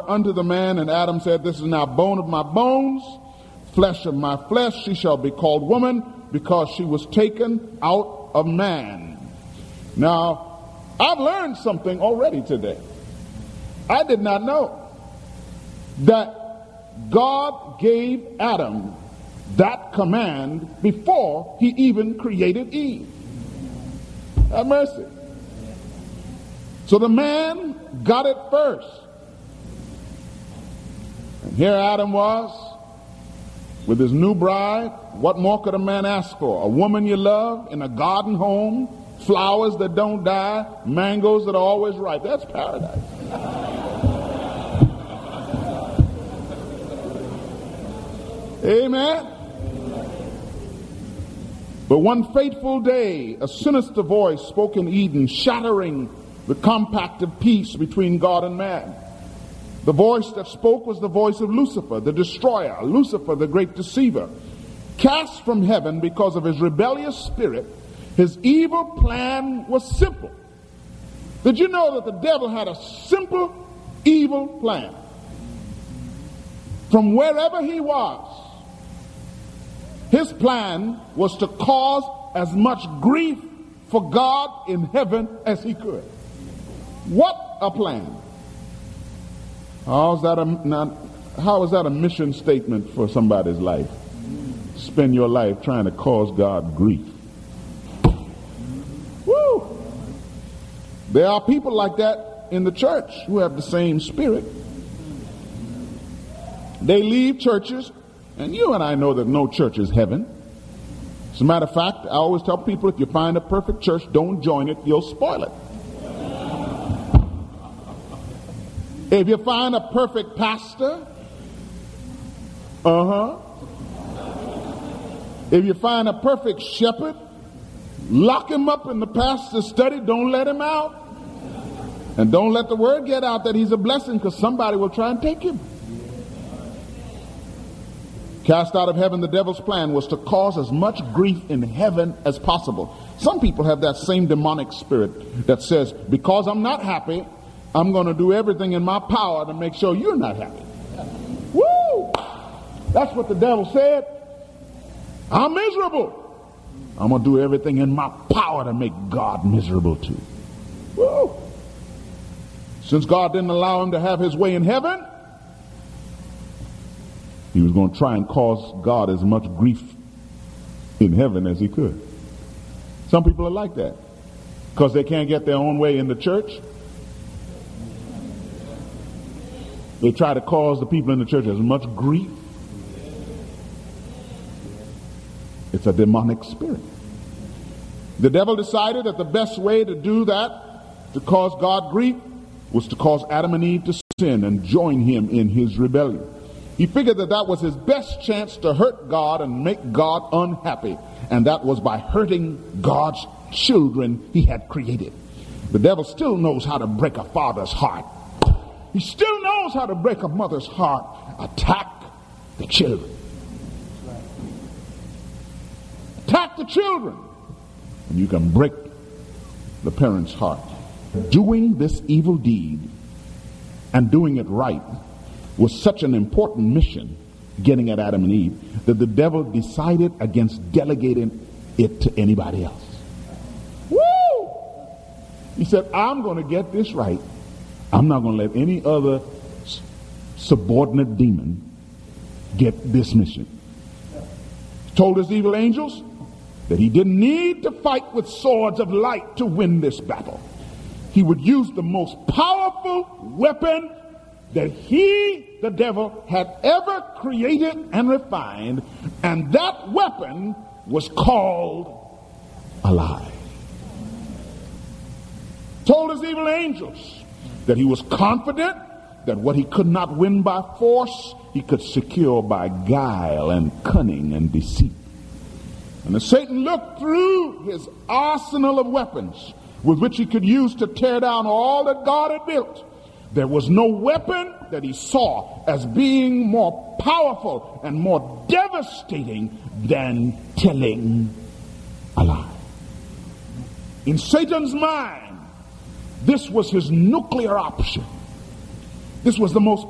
unto the man, and Adam said, this is now bone of my bones, flesh of my flesh. She shall be called woman, because she was taken out of man. Now, I've learned something already today. I did not know that God gave Adam that command before he even created Eve. Have mercy. So the man got it first. And here Adam was with his new bride. What more could a man ask for? A woman you love in a garden home, flowers that don't die, mangoes that are always ripe. That's paradise. Amen. But one fateful day, a sinister voice spoke in Eden, shattering the compact of peace between God and man. The voice that spoke was the voice of Lucifer, the destroyer, Lucifer, the great deceiver. Cast from heaven because of his rebellious spirit, his evil plan was simple. Did you know that the devil had a simple evil plan? From wherever he was, his plan was to cause as much grief for God in heaven as he could. What a plan. How is that a mission statement for somebody's life? Spend your life trying to cause God grief. Woo! There are people like that in the church who have the same spirit. They leave churches, and you and I know that no church is heaven. As a matter of fact, I always tell people, if you find a perfect church, don't join it, you'll spoil it. If you find a perfect pastor, if you find a perfect shepherd, lock him up in the pastor's study, don't let him out. And don't let the word get out that he's a blessing, because somebody will try and take him. Cast out of heaven, the devil's plan was to cause as much grief in heaven as possible. Some people have that same demonic spirit that says, because I'm not happy, I'm going to do everything in my power to make sure you're not happy. Woo! That's what the devil said. I'm miserable. I'm going to do everything in my power to make God miserable too. Woo! Since God didn't allow him to have his way in heaven, he was going to try and cause God as much grief in heaven as he could. Some people are like that because they can't get their own way in the church. They try to cause the people in the church as much grief. It's a demonic spirit. The devil decided that the best way to do that, to cause God grief, was to cause Adam and Eve to sin and join him in his rebellion. He figured that that was his best chance to hurt God and make God unhappy. And that was by hurting God's children he had created. The devil still knows how to break a father's heart. He still knows how to break a mother's heart. Attack the children. Attack the children. And you can break the parent's heart. Doing this evil deed and doing it right was such an important mission, getting at Adam and Eve, that the devil decided against delegating it to anybody else. Woo! He said, I'm going to get this right. I'm not going to let any other subordinate demon get this mission. He told his evil angels that he didn't need to fight with swords of light to win this battle. He would use the most powerful weapon that he, the devil, had ever created and refined, and that weapon was called a lie. Told his evil angels that he was confident that what he could not win by force, he could secure by guile and cunning and deceit. And as Satan looked through his arsenal of weapons with which he could use to tear down all that God had built, there was no weapon that he saw as being more powerful and more devastating than telling a lie. In Satan's mind, this was his nuclear option. This was the most